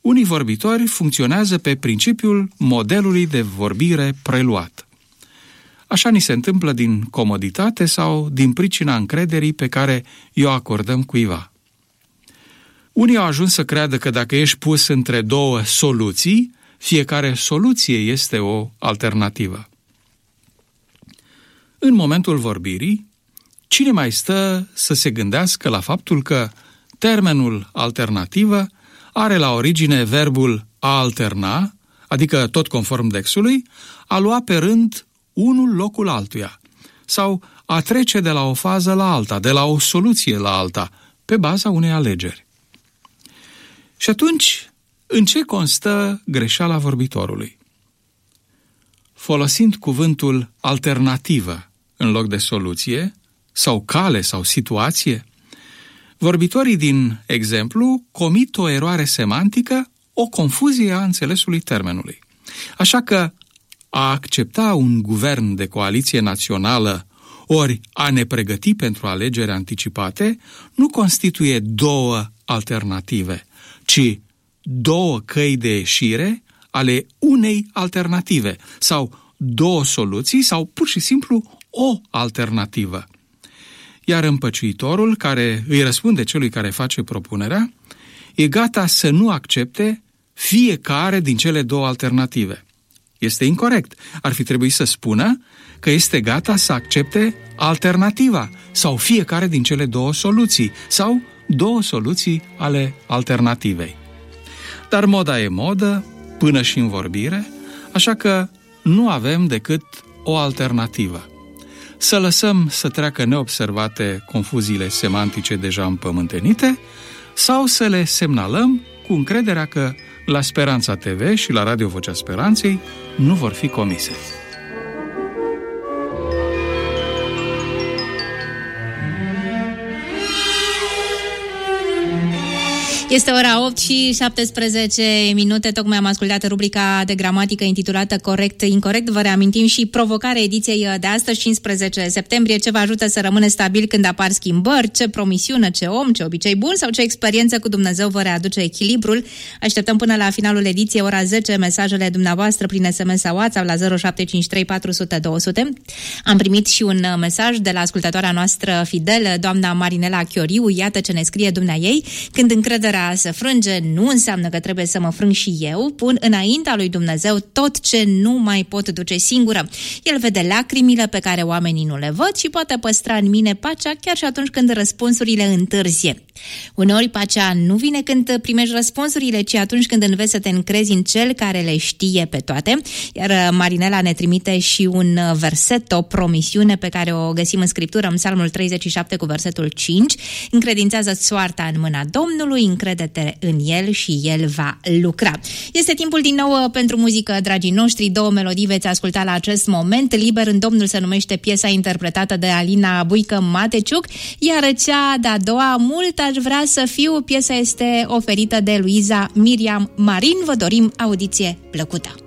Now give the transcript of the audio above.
Unii vorbitori funcționează pe principiul modelului de vorbire preluat. Așa ni se întâmplă din comoditate sau din pricina încrederii pe care i-o acordăm cuiva. Unii au ajuns să creadă că dacă ești pus între două soluții, fiecare soluție este o alternativă. În momentul vorbirii, cine mai stă să se gândească la faptul că termenul alternativă are la origine verbul a alterna, adică tot conform Dexului, a lua pe rând unul locul altuia, sau a trece de la o fază la alta, de la o soluție la alta, pe baza unei alegeri. Și atunci, în ce constă greșeala vorbitorului? Folosind cuvântul alternativă în loc de soluție, sau cale sau situație, vorbitorii din exemplu comit o eroare semantică, o confuzie a înțelesului termenului. Așa că a accepta un guvern de coaliție națională ori a ne pregăti pentru alegeri anticipate nu constituie două alternative, ci două căi de ieșire ale unei alternative sau două soluții sau pur și simplu o alternativă. Iar împăciuitorul care îi răspunde celui care face propunerea e gata să nu accepte fiecare din cele două alternative. Este incorect. Ar fi trebuit să spună că este gata să accepte alternativa sau fiecare din cele două soluții sau două soluții ale alternativei. Dar moda e modă, până și în vorbire, așa că nu avem decât o alternativă. Să lăsăm să treacă neobservate confuziile semantice deja împământenite sau să le semnalăm cu încrederea că la Speranța TV și la Radio Vocea Speranței nu vor fi comise. Este ora 8 și 17 minute, tocmai am ascultat rubrica de gramatică intitulată Corect, Incorect. Vă reamintim și provocarea ediției de astăzi, 15 septembrie, ce vă ajută să rămâneți stabil când apar schimbări, ce promisiune, ce om, ce obicei bun sau ce experiență cu Dumnezeu vă readuce echilibrul. Așteptăm până la finalul ediției, ora 10, mesajele dumneavoastră prin SMS sau WhatsApp la 0753 400 200. Am primit și un mesaj de la ascultătoarea noastră fidelă, doamna Marinela Chioriu. Iată ce ne scrie dumneaei: când încrederea se frânge, nu înseamnă că trebuie să mă frâng și eu. Pun înaintea lui Dumnezeu tot ce nu mai pot duce singură. El vede lacrimile pe care oamenii nu le văd și poate păstra în mine pacea chiar și atunci când răspunsurile întârzie. Uneori pacea nu vine când primești răspunsurile, ci atunci când înveți să te încrezi în Cel care le știe pe toate. Iar Marinela ne trimite și un verset, o promisiune pe care o găsim în Scriptură, în Psalmul 37 cu versetul 5. Încredințează-ți soarta în mâna Domnului, încrede-te în El și El va lucra. Este timpul din nou pentru muzică, dragii noștri. Două melodii veți asculta la acest moment. Liber în Domnul se numește piesa interpretată de Alina Buică Mateciuc, iar cea de-a doua, Mult aș vrea să fiu, piesa este oferită de Luiza Miriam Marin. Vă dorim audiție plăcută!